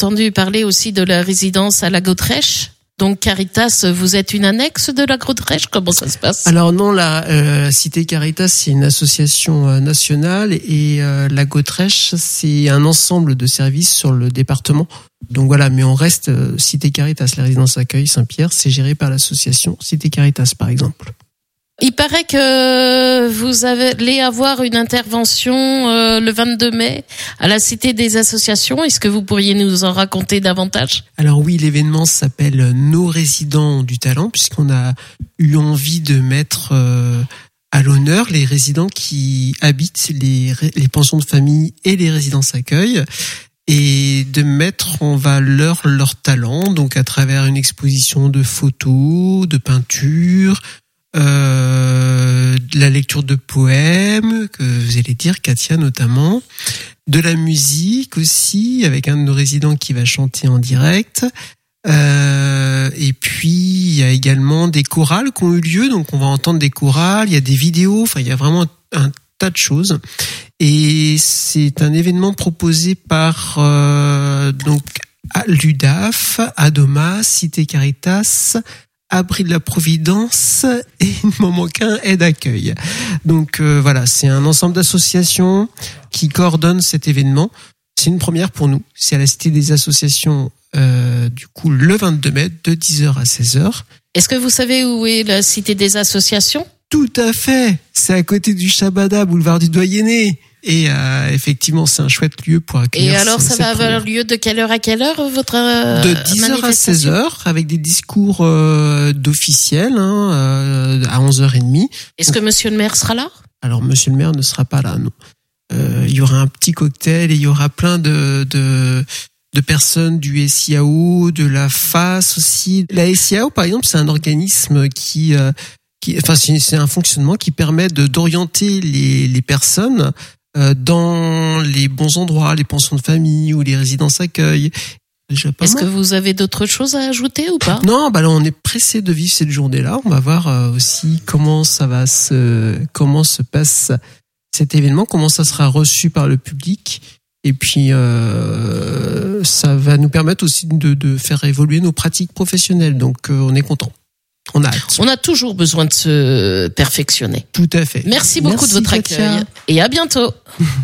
entendu parler aussi de la résidence à la Godrèche. Donc Caritas, vous êtes une annexe de la Godrèche? Comment ça se passe? Alors non, la Cité Caritas, c'est une association nationale et la Godrèche, c'est un ensemble de services sur le département. Donc voilà, mais on reste Cité Caritas, la résidence accueil Saint-Pierre, c'est géré par l'association Cité Caritas par exemple. Il paraît que vous allez avoir une intervention le 22 mai à la Cité des associations. Est-ce que vous pourriez nous en raconter davantage? Alors oui, l'événement s'appelle Nos résidents ont du talent, puisqu'on a eu envie de mettre à l'honneur les résidents qui habitent les pensions de famille et les résidences accueil, et de mettre en valeur leur talent, donc à travers une exposition de photos, de peintures, de la lecture de poèmes, que vous allez dire, Katia notamment, de la musique aussi, avec un de nos résidents qui va chanter en direct, et puis il y a également des chorales qui ont eu lieu, donc on va entendre des chorales, il y a des vidéos, enfin il y a vraiment un tas de choses, et c'est un événement proposé par donc l'UDAF, Adoma, Cité Caritas, Abri de la Providence et il m'en manque un, Aide Accueil. Donc voilà, c'est un ensemble d'associations qui coordonnent cet événement. C'est une première pour nous. C'est à la Cité des associations du coup le 22 mai de 10h à 16h. Est-ce que vous savez où est la Cité des associations? Tout à fait. C'est à côté du Chabada, boulevard du Doyenné. Et effectivement, c'est un chouette lieu pour accueillir. Et alors, ça va avoir lieu de quelle heure à quelle heure, votre de 10h à 16h, avec des discours d'officiels à 11h30. Est-ce que Monsieur le maire sera là? Alors, Monsieur le maire ne sera pas là, non. Il y aura un petit cocktail et il y aura plein de personnes du SIAO, de la FAS aussi. La SIAO, par exemple, c'est un organisme c'est un fonctionnement qui permet d'orienter les personnes dans les bons endroits, les pensions de famille ou les résidences accueil. Est-ce que vous avez d'autres choses à ajouter ou pas? Non, là on est pressé de vivre cette journée-là. On va voir aussi comment se passe cet événement, comment ça sera reçu par le public. Et puis ça va nous permettre aussi de faire évoluer nos pratiques professionnelles. Donc on est content. On a hâte. On a toujours besoin de se perfectionner. Tout à fait. Merci beaucoup de votre accueil et à bientôt.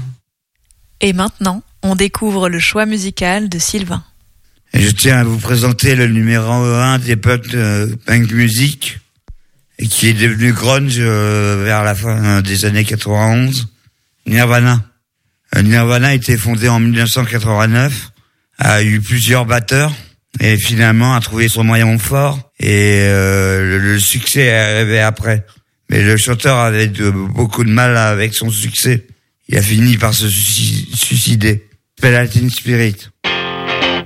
Et maintenant, on découvre le choix musical de Sylvain. Je tiens à vous présenter le numéro 1 des potes punk music, et qui est devenu grunge vers la fin des années 91, Nirvana. Nirvana a été fondé en 1989, a eu plusieurs batteurs, et finalement a trouvé son moyen fort, et le succès est arrivé après. Mais le chanteur avait beaucoup de mal avec son succès. Il a fini par se suicider. Spell Teen Spirit.